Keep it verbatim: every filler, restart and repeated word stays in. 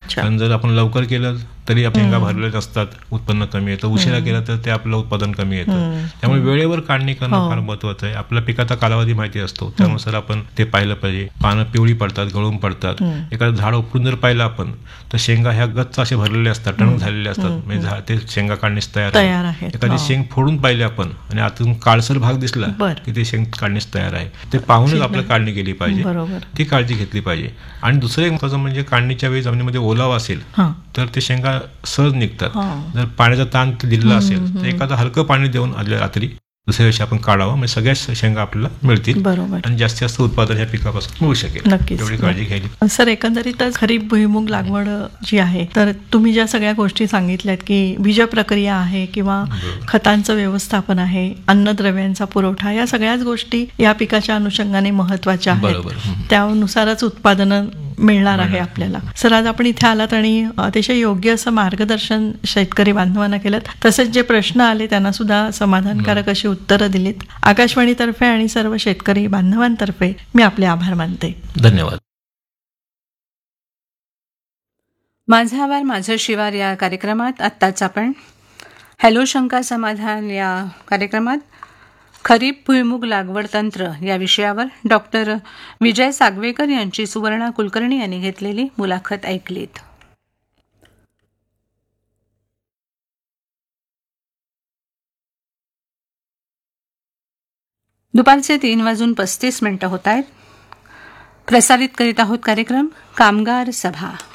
अच्छा. कारण जर आपण लवकर केलं तरी आपल्या शेंगा भरलेल्या असतात, उत्पन्न कमी येतं. उशिरा केलं तर ते आपलं उत्पादन कमी येतं. त्यामुळे वेळेवर काढणी करणं फार महत्वाचं आहे. आपल्या पिकाचा कालावधी माहिती असतो, त्यानुसार आपण ते पाहिलं पाहिजे. पानं पिवळी पडतात, गळून पडतात. एखादं झाड उपटून जर पाहिलं आपण तर शेंगा ह्या गच्च असे भरलेले असतात, टणक झालेले असतात, म्हणजे झाड ते शेंगा काढणीस तयार तयार आहे. आहे. एखादी शेंग फोडून पाहिली आपण आणि आतून काळसर भाग दिसला की ते शेंग काढणीस तयार आहे. ते पाहूनच आपल्याला काढणी केली पाहिजे, ती काळजी घेतली पाहिजे. आणि दुसरं एक महत्वाचं म्हणजे काढणीच्या वेळी जमिनीमध्ये ओलावा असेल तर ते शेंगा सहज निघतात. जर पाण्याचा ताण दिलेला असेल तर एखादं हलकं पाणी देऊन आदल्या रात्री दुसऱ्या दिवशी आपण काढावं, म्हणजे सगळ्याच शेंगा आपल्याला मिळतील आणि जास्तीत जास्त उत्पादन या पिकापासून मिळू शकेल. नक्कीच, एवढी काळजी घ्यायची. सर एकंदरीतच खरीप भुईमूग लागवड जी आहे तर तुम्ही ज्या सगळ्या गोष्टी सांगितल्यात की बीज प्रक्रिया आहे किंवा खतांचं व्यवस्थापन आहे, अन्नद्रव्यांचा पुरवठा, या सगळ्याच गोष्टी या पिकाच्या अनुषंगाने महत्वाच्या आहेत. त्यानुसारच उत्पादन मिळणार आहे आपल्याला. सर आज आपण इथे आलात आणि अतिशय योग्य असं मार्गदर्शन शेतकरी बांधवांना केलं, तसेच जे प्रश्न आले त्यांना सुद्धा समाधानकारक अशी उत्तरं दिलीत. आकाशवाणीतर्फे आणि सर्व शेतकरी बांधवांतर्फे मी आपले आभार मानते. धन्यवाद. माझा आवार माझं शिवार या कार्यक्रमात आत्ताच आपण हॅलो शंका समाधान या कार्यक्रमात खरीप भुईमूग लागवड तंत्र या विषयावर डॉक्टर विजय सागवेकर यांची सुवर्णा कुलकर्णी यांनी घेतलेली मुलाखत ऐकलीत. दुपारचे तीन वाजून पस्तीस मिनिटं होत आहेत. प्रसारित करीत आहोत कार्यक्रम कामगार सभा.